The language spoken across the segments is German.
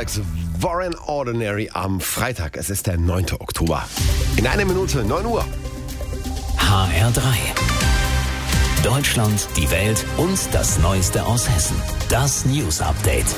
Strikes, Warren Ordinary am Freitag. Es ist der 9. Oktober. In einer Minute, 9 Uhr. HR3. Deutschland, die Welt und das Neueste aus Hessen. Das News Update.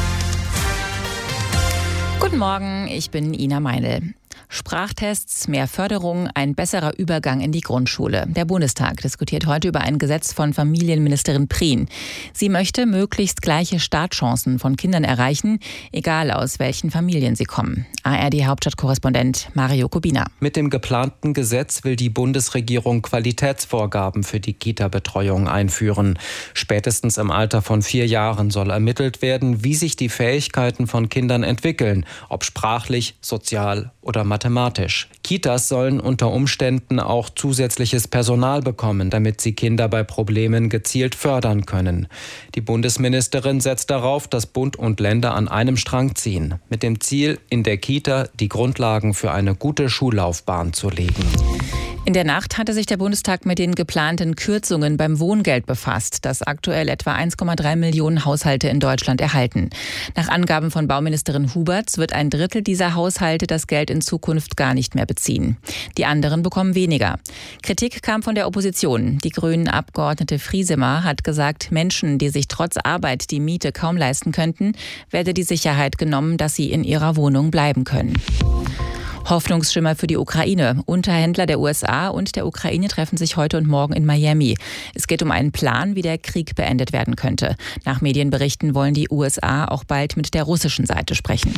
Guten Morgen, ich bin Ina Meinl. Sprachtests, mehr Förderung, ein besserer Übergang in die Grundschule. Der Bundestag diskutiert heute über ein Gesetz von Familienministerin Prien. Sie möchte möglichst gleiche Startchancen von Kindern erreichen, egal aus welchen Familien sie kommen. ARD-Hauptstadtkorrespondent Mario Kubina. Mit dem geplanten Gesetz will die Bundesregierung Qualitätsvorgaben für die Kita-Betreuung einführen. Spätestens im Alter von 4 Jahren soll ermittelt werden, wie sich die Fähigkeiten von Kindern entwickeln, ob sprachlich, sozial oder mathematisch. Kitas sollen unter Umständen auch zusätzliches Personal bekommen, damit sie Kinder bei Problemen gezielt fördern können. Die Bundesministerin setzt darauf, dass Bund und Länder an einem Strang ziehen, mit dem Ziel, in der Kita die Grundlagen für eine gute Schullaufbahn zu legen. In der Nacht hatte sich der Bundestag mit den geplanten Kürzungen beim Wohngeld befasst, das aktuell etwa 1,3 Millionen Haushalte in Deutschland erhalten. Nach Angaben von Bauministerin Huberts wird ein Drittel dieser Haushalte das Geld in Zukunft gar nicht mehr beziehen. Die anderen bekommen weniger. Kritik kam von der Opposition. Die Grünen-Abgeordnete Friesemer hat gesagt, Menschen, die sich trotz Arbeit die Miete kaum leisten könnten, werde die Sicherheit genommen, dass sie in ihrer Wohnung bleiben können. Hoffnungsschimmer für die Ukraine. Unterhändler der USA und der Ukraine treffen sich heute und morgen in Miami. Es geht um einen Plan, wie der Krieg beendet werden könnte. Nach Medienberichten wollen die USA auch bald mit der russischen Seite sprechen.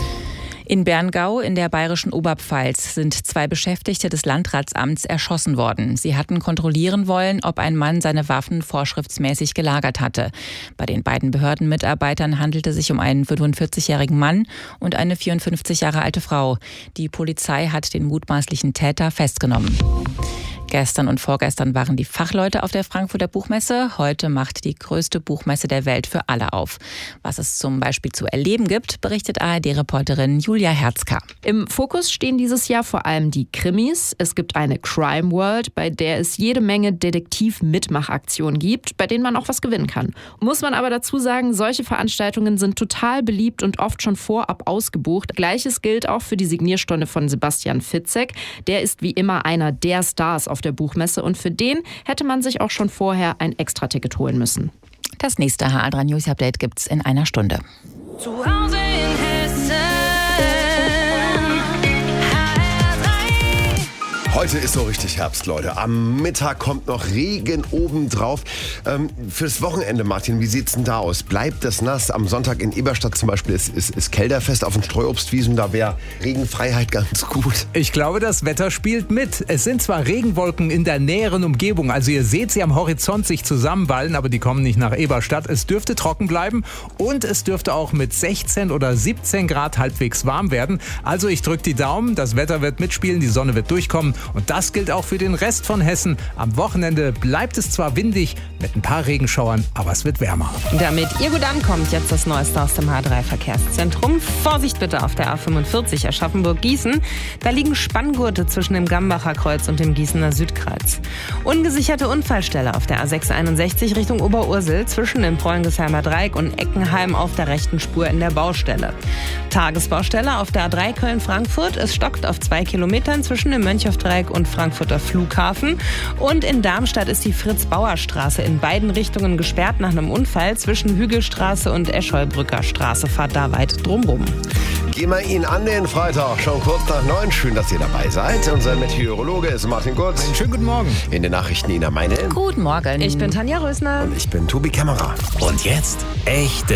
In Berngau in der bayerischen Oberpfalz sind 2 Beschäftigte des Landratsamts erschossen worden. Sie hatten kontrollieren wollen, ob ein Mann seine Waffen vorschriftsmäßig gelagert hatte. Bei den beiden Behördenmitarbeitern handelte es sich um einen 45-jährigen Mann und eine 54 Jahre alte Frau. Die Polizei hat den mutmaßlichen Täter festgenommen. Gestern und vorgestern waren die Fachleute auf der Frankfurter Buchmesse. Heute macht die größte Buchmesse der Welt für alle auf. Was es zum Beispiel zu erleben gibt, berichtet ARD-Reporterin Julia Herzka. Im Fokus stehen dieses Jahr vor allem die Krimis. Es gibt eine Crime World, bei der es jede Menge Detektiv-Mitmachaktionen gibt, bei denen man auch was gewinnen kann. Muss man aber dazu sagen, solche Veranstaltungen sind total beliebt und oft schon vorab ausgebucht. Gleiches gilt auch für die Signierstunde von Sebastian Fitzek. Der ist wie immer einer der Stars auf der Buchmesse und für den hätte man sich auch schon vorher ein Extraticket holen müssen. Das nächste HR3 News Update gibt's in einer Stunde. Zu Hause in Hessen. Heute ist so richtig Herbst, Leute. Am Mittag kommt noch Regen obendrauf. Fürs Wochenende, Martin, wie sieht's denn da aus? Bleibt es nass? Am Sonntag in Eberstadt zum Beispiel ist Kelderfest auf den Streuobstwiesen. Da wäre Regenfreiheit ganz gut. Ich glaube, das Wetter spielt mit. Es sind zwar Regenwolken in der näheren Umgebung, also ihr seht sie am Horizont sich zusammenballen, aber die kommen nicht nach Eberstadt. Es dürfte trocken bleiben und es dürfte auch mit 16 oder 17 Grad halbwegs warm werden. Also ich drücke die Daumen, das Wetter wird mitspielen, die Sonne wird durchkommen. Und das gilt auch für den Rest von Hessen. Am Wochenende bleibt es zwar windig mit ein paar Regenschauern, aber es wird wärmer. Damit ihr gut ankommt, jetzt das Neueste aus dem H3-Verkehrszentrum. Vorsicht bitte auf der A45 Aschaffenburg-Gießen. Da liegen Spanngurte zwischen dem Gambacher Kreuz und dem Gießener Südkreuz. Ungesicherte Unfallstelle auf der A661 Richtung Oberursel zwischen dem Preußenheimer Dreieck und Eckenheim auf der rechten Spur in der Baustelle. Tagesbaustelle auf der A3 Köln-Frankfurt. Es stockt auf 2 Kilometern zwischen dem Mönchhofdreieck und Frankfurter Flughafen. Und in Darmstadt ist die Fritz-Bauer-Straße in beiden Richtungen gesperrt nach einem Unfall. Zwischen Hügelstraße und Escholbrücker Straße. Fahrt da weit drumrum. Gehen wir ihn an den Freitag, schon kurz nach 9. Schön, dass ihr dabei seid. Unser Meteorologe ist Martin Kurz. Einen schönen guten Morgen. In den Nachrichten Ina Meinl. Guten Morgen. Ich bin Tanja Rösner. Und ich bin Tobi Kämmerer. Und jetzt echte